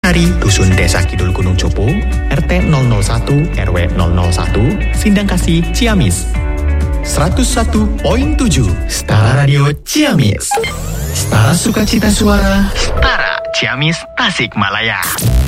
Sari, Dusun Desa Kidul Gunung Jopo, RT 001, RW 001, Sindang Kasih, Ciamis. 101.7 Setara Radio Ciamis. Setara Sukacita Suara, Setara Ciamis, Tasikmalaya.